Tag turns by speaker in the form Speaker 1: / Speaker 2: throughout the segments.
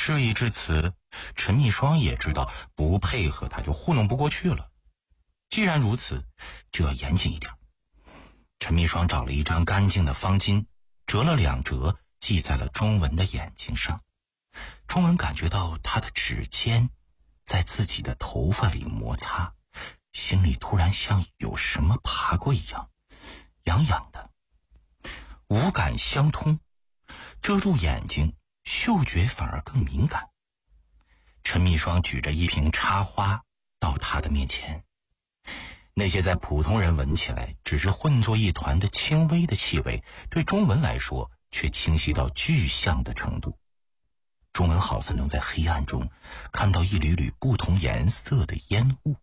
Speaker 1: 事已至此，陈密霜也知道不配合他就糊弄不过去了。既然如此，就要严谨一点。陈密霜找了一张干净的方巾，折了2折，系在了钟文的眼睛上。钟文感觉到他的指尖在自己的头发里摩擦，心里突然像有什么爬过一样，痒痒的。五感相通，遮住眼睛，嗅觉反而更敏感。陈密霜举着一瓶插花到他的面前，那些在普通人闻起来只是混作一团的轻微的气味，对钟文来说却清晰到具象的程度。钟文好似能在黑暗中看到一缕缕不同颜色的烟雾。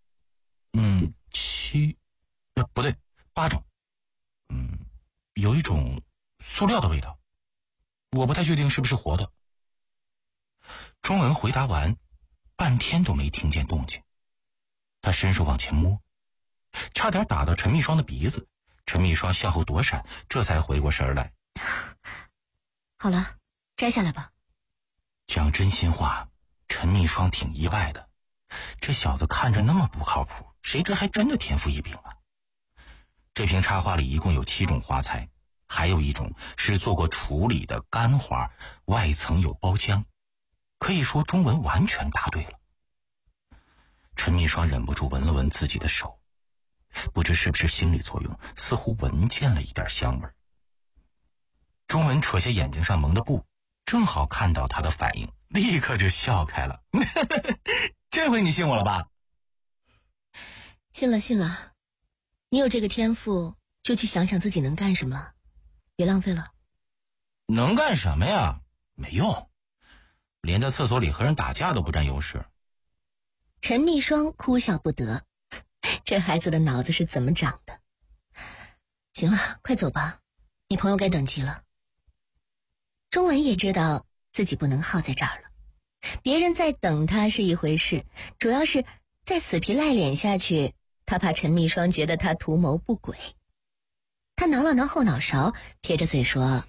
Speaker 1: 不对，8种。有一种塑料的味道，我不太确定是不是活的。钟文回答完，半天都没听见动静。他伸手往前摸，差点打到陈密霜的鼻子。陈密霜向后躲闪，这才回过神来。
Speaker 2: 好了，摘下来吧。
Speaker 1: 讲真心话，陈密霜挺意外的，这小子看着那么不靠谱，谁知还真的天赋异禀啊。这瓶插花里一共有7种花材，还有一种是做过处理的干花，外层有包浆。可以说钟文完全答对了。陈密霜忍不住闻了闻自己的手，不知是不是心理作用，似乎闻见了一点香味。钟文扯下眼睛上蒙的布，正好看到他的反应，立刻就笑开了。这回你信我了吧？
Speaker 2: 信了信了，你有这个天赋，就去想想自己能干什么，别浪费了。
Speaker 1: 能干什么呀？没用，连在厕所里和人打架都不占优势。
Speaker 2: 陈密霜哭笑不得，这孩子的脑子是怎么长的？行了，快走吧，你朋友该等急了。钟文也知道自己不能耗在这儿了，别人在等他是一回事，主要是再死皮赖脸下去，他怕陈密霜觉得他图谋不轨。他挠了挠后脑勺，撇着嘴说：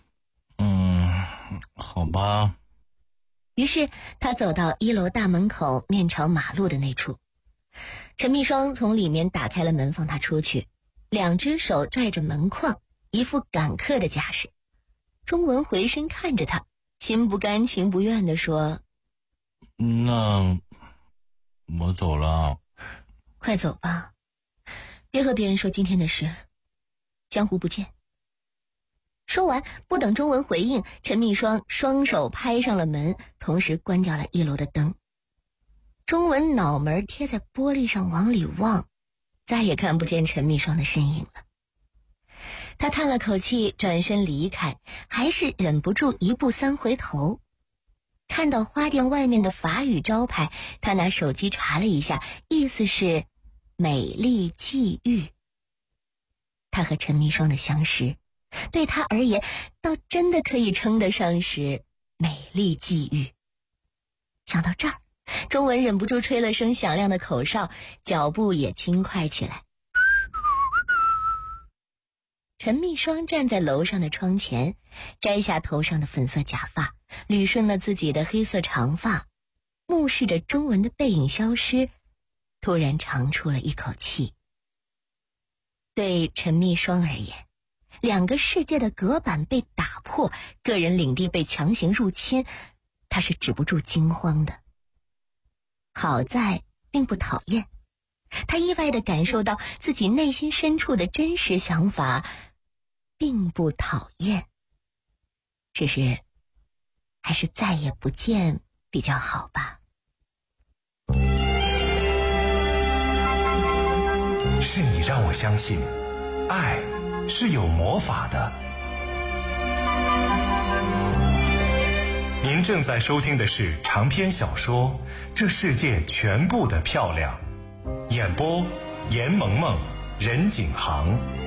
Speaker 1: 好吧。
Speaker 2: 于是他走到1楼大门口面朝马路的那处，陈密霜从里面打开了门放他出去，2只手拽着门框，一副赶客的架势。钟文回身看着他，心不甘情不愿地说：
Speaker 1: 那我走了。
Speaker 2: 快走吧，别和别人说今天的事，江湖不见。说完，不等钟文回应，陈密霜双手拍上了门，同时关掉了1楼的灯。钟文脑门贴在玻璃上往里望，再也看不见陈密霜的身影了。他叹了口气，转身离开，还是忍不住1步3回头。看到花店外面的法语招牌，他拿手机查了一下，意思是美丽际遇。他和陈密霜的相识，对他而言倒真的可以称得上是美丽际遇。想到这儿，钟文忍不住吹了声响亮的口哨，脚步也轻快起来。陈密霜站在楼上的窗前，摘下头上的粉色假发，捋顺了自己的黑色长发，目视着钟文的背影消失，突然长出了一口气。对陈密霜而言，2个世界的隔板被打破，个人领地被强行入侵，他是止不住惊慌的。好在并不讨厌，他意外地感受到自己内心深处的真实想法，并不讨厌，只是还是再也不见比较好吧。
Speaker 3: 是你让我相信，爱是有魔法的。您正在收听的是长篇小说《这世界全部的漂亮》，演播严萌萌、任景航。